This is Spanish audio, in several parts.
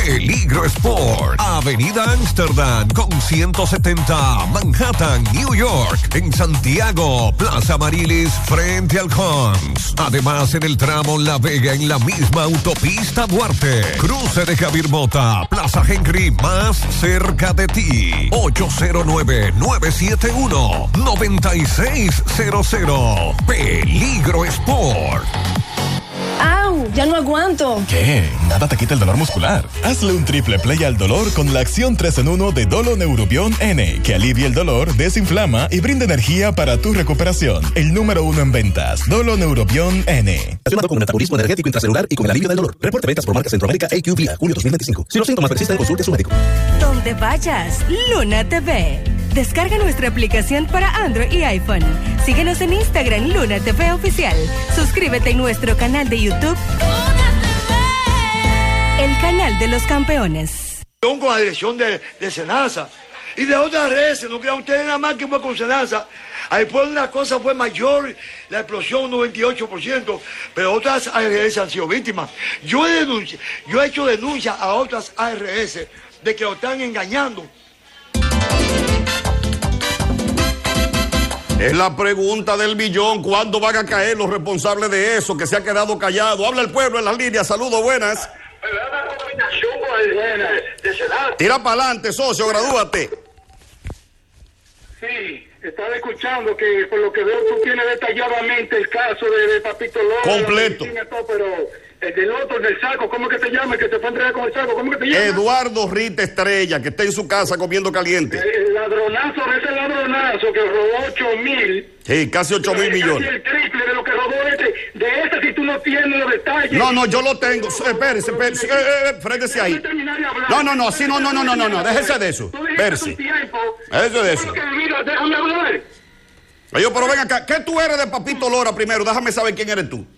Peligro Sport, Avenida Amsterdam con 170, Manhattan, New York. En Santiago, Plaza Marilis frente al Hans. Además, en el tramo La Vega, en la misma autopista Duarte. Cruce de Javier Mota, Plaza Henry, más cerca de ti. 809-971-9600. Peligro Sport. ¡Au! ¡Ya no aguanto! ¿Qué? Nada te quita el dolor muscular. Hazle un triple play al dolor con la acción 3 en 1 de Dolo Neurobion N, que alivia el dolor, desinflama y brinda energía para tu recuperación. El número 1 en ventas, Dolo Neurobion N. Relacionado con el metabolismo energético intracelular y con el alivio del dolor. Reporte ventas por marca Centroamérica AQ Vía, julio 2025. Si los síntomas persisten, consulte a su médico. Donde vayas, Luna TV. Descarga nuestra aplicación para Android y iPhone. Síguenos en Instagram, Luna TV Oficial. Suscríbete en nuestro canal de YouTube, Luna TV, el canal de los campeones. Con la dirección de Senasa y de otras redes, no crean ustedes nada más que fue con Senasa. Ahí por una cosa fue mayor, la explosión 98%, pero otras ARS han sido víctimas. Yo he hecho denuncia a otras ARS de que lo están engañando. Es la pregunta del millón. ¿Cuándo van a caer los responsables de eso que se ha quedado callado? Habla el pueblo en las líneas. Saludos, buenas. Tira para adelante, socio, gradúate. Sí, estaba escuchando que por lo que veo tú tienes detalladamente el caso de Papito Lora. Completo. Pero el del otro, el del saco, ¿cómo que se llama? El que se fue a entregar con el saco, ¿cómo que se llama? Eduardo Rita Estrella, que está en su casa comiendo caliente. El ladronazo, ese ladronazo que robó 8,000. Sí, casi 8,000 millones. Casi el triple de lo que robó de ese si tú no tienes los detalles. No, yo lo tengo. Espérese, fréguese ahí. No, así no, déjese de eso. Espérese. Déjese de eso. Déjame hablar. Pero ven acá, ¿qué tú eres de Papito Lora primero? Déjame saber quién eres tú.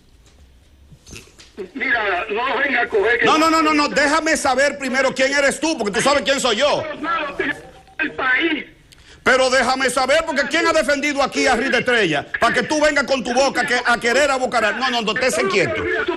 Mira, no venga a coger que... No, déjame saber primero quién eres tú, porque tú sabes quién soy yo. El país. Pero déjame saber, porque ¿quién ha defendido aquí a Rita Estrella? Para que tú vengas con tu boca a querer abocar. No, estés quieto.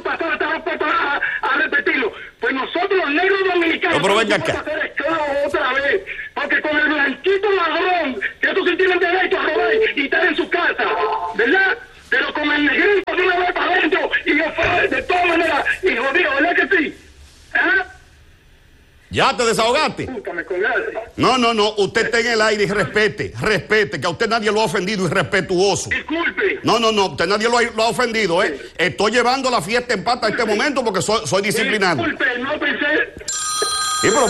A repetirlo. Pues nosotros los negros dominicanos... No, pero venga acá. Vamos a ser esclavos otra vez. Porque con el blanquito ladrón, que esos sí tienen derecho a robar y estar en su casa, ¿verdad? Pero con el negrito de una vez para adentro y de todas maneras, y jodido, ¿verdad que sí? ¿Ah? ¿Ya te desahogaste? No, usted está en el aire y respete, que a usted nadie lo ha ofendido y respetuoso. Disculpe. No, usted nadie lo ha ofendido, ¿eh? Estoy llevando la fiesta en pata a este momento porque soy disciplinado. Disculpe, no pensé... Sí, pero...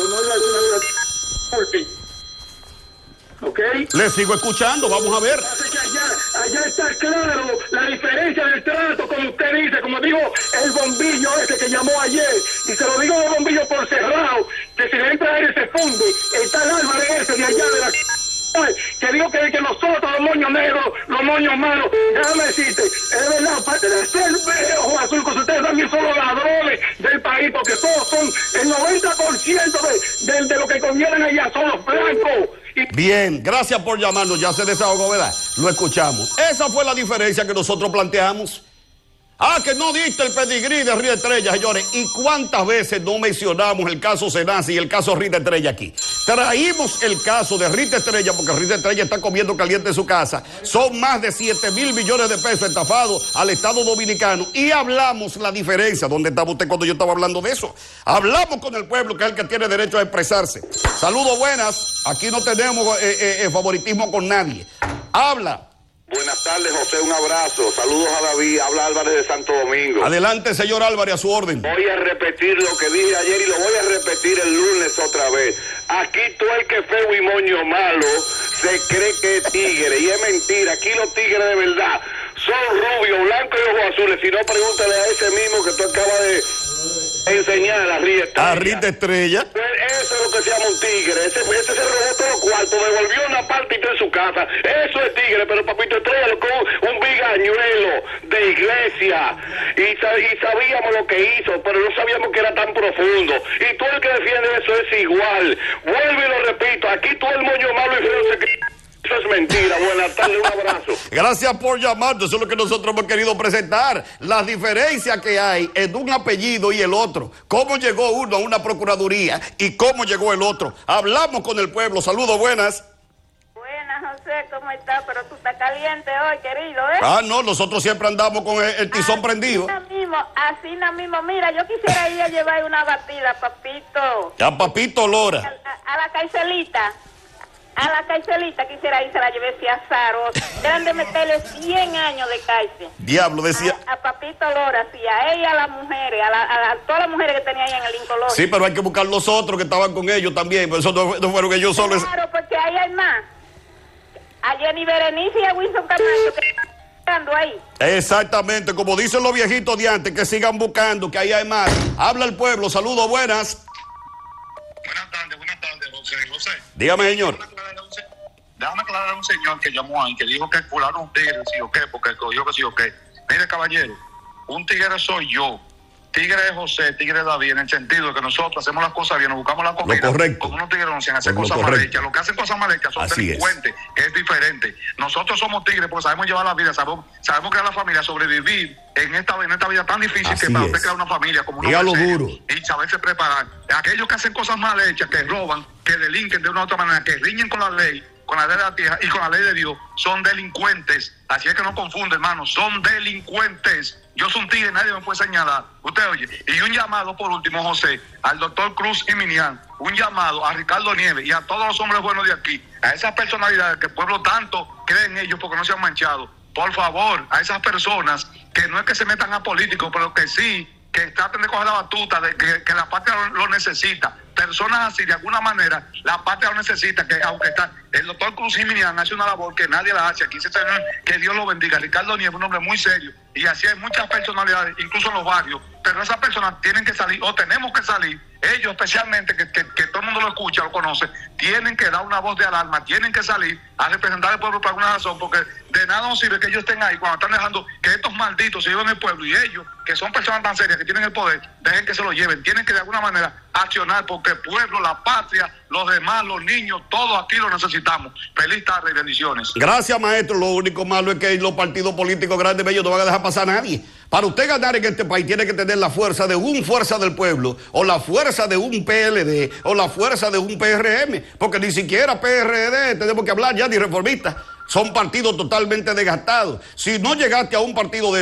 ¿Ok? Le sigo escuchando, vamos a ver. Allá está claro la diferencia del trato, como usted dice, como digo, el bombillo ese que llamó ayer, y se lo digo de bombillo por cerrado, que si le entra aire se funde, está el Álvarez ese de allá de la... que digo que nosotros los moños negros, los moños malos, déjame decirte, es verdad, aparte de ser ojo azul, que ustedes también son los ladrones del país, porque todos son, el 90% de lo que convienen allá son los blancos. Bien, gracias por llamarnos, ya se desahogó, ¿verdad? Lo escuchamos. Esa fue la diferencia que nosotros planteamos. Que no diste el pedigrí de Rita Estrella, señores. ¿Y cuántas veces no mencionamos el caso Senasa y el caso Rita Estrella aquí? Traímos el caso de Rita Estrella porque Rita Estrella está comiendo caliente en su casa. Son más de 7,000 millones de pesos estafados al Estado Dominicano. Y hablamos la diferencia. ¿Dónde estaba usted cuando yo estaba hablando de eso? Hablamos con el pueblo, que es el que tiene derecho a expresarse. Saludos, buenas. Aquí no tenemos favoritismo con nadie. Habla. Buenas tardes, José, un abrazo. Saludos a David, habla Álvarez de Santo Domingo. Adelante, señor Álvarez, a su orden. Voy a repetir lo que dije ayer y lo voy a repetir el lunes otra vez. Aquí todo el que feo y moño malo se cree que es tigre, y es mentira. Aquí los tigres de verdad son rubios, blancos y ojos azules. Si no, pregúntale a ese mismo que tú acabas de enseñar a Rita Estrella. A Rita Estrella. Pues eso es lo que se llama un tigre. Ese se robó todos los cuartos, devolvió una parte y está en su casa. Eso es tigre, pero Papito Estrella lo cogió un bigañuelo de iglesia. Y sabíamos lo que hizo, pero no sabíamos que era tan profundo. Y todo el que defiende eso es igual. Vuelvo y lo repito, aquí todo el moño malo y feo se cree Eso es mentira. Buenas tardes, un abrazo. Gracias por llamarnos. Eso es lo que nosotros hemos querido presentar. Las diferencias que hay en un apellido y el otro. Cómo llegó uno a una procuraduría y cómo llegó el otro. Hablamos con el pueblo. Saludos, buenas. Buenas, José, ¿cómo estás? Pero tú estás caliente hoy, querido, ¿eh? Ah, no, nosotros siempre andamos con el tizón prendido. Así mismo. Mira, yo quisiera ir a llevar una batida, papito. Ya, papito Lora. A la Caicelita. A la Caicelita quisiera ir, se la llevé si azaros. Deben de meterle 100 años de cárcel. Diablo, decía. A Papito Lora, sí, a ella, a las mujeres, a todas las mujeres que tenía ahí en el Incolor. Sí, pero hay que buscar los otros que estaban con ellos también, pero eso no fueron ellos solos. Claro, porque ahí hay más. A Jenny Berenice y a Wilson Camacho que están buscando ahí. Exactamente, como dicen los viejitos de antes, que sigan buscando, que ahí hay más. Habla el pueblo, saludos, buenas. Buenas tardes, José. Dígame, señor. Déjame aclarar a un señor que llamó ahí, que dijo que cularon un tigre, sí o qué, porque dijo que sí o qué. Mire, caballero, un tigre soy yo. Tigre es José, tigre es David, en el sentido de que nosotros hacemos las cosas bien, nos buscamos la comida. Lo correcto. Como unos tigres no hacen hacer cosas mal hechas. Los que hacen cosas mal hechas son Así delincuentes, que es diferente. Nosotros somos tigres porque sabemos llevar la vida, sabemos crear la familia, sobrevivir en esta vida tan difícil. Así que para es. usted crear una familia como una Dígalo serio, duro. y saberse preparar. Aquellos que hacen cosas mal hechas, que roban, que delinquen de una u otra manera, que riñen con la ley de la tierra y con la ley de Dios, son delincuentes. Así es que no confunde, hermano, son delincuentes. Yo soy un tigre, nadie me puede señalar. Usted oye, y un llamado por último, José, al doctor Cruz y Minian, un llamado a Ricardo Nieves y a todos los hombres buenos de aquí, a esas personalidades que el pueblo tanto cree en ellos porque no se han manchado. Por favor, a esas personas que no es que se metan a políticos, pero que sí, que traten de coger la batuta, de que la patria lo necesita. Personas así, de alguna manera, la patria lo necesita, que aunque está, el doctor Cruz Jiménez hace una labor que nadie la hace aquí, ese señor, que Dios lo bendiga. Ricardo Nieves, un hombre muy serio, y así hay muchas personalidades, incluso en los barrios, pero esas personas tienen que salir, o tenemos que salir, ellos especialmente, que todo el mundo lo escucha, lo conoce, tienen que dar una voz de alarma, tienen que salir a representar al pueblo por alguna razón, porque de nada nos sirve que ellos estén ahí cuando están dejando que estos malditos se lleven el pueblo, y ellos, que son personas tan serias, que tienen el poder, dejen que se lo lleven, tienen que de alguna manera accionar, porque el pueblo, la patria, los demás, los niños, todos aquí lo necesitamos. Feliz tarde y bendiciones. Gracias, maestro. Lo único malo es que los partidos políticos grandes bellos no van a dejar pasar a nadie. Para usted ganar en este país tiene que tener la fuerza de un Fuerza del Pueblo, o la fuerza de un PLD, o la fuerza de un PRM, porque ni siquiera PRD tenemos que hablar ya ni reformistas. Son partidos totalmente desgastados. Si no llegaste a un partido de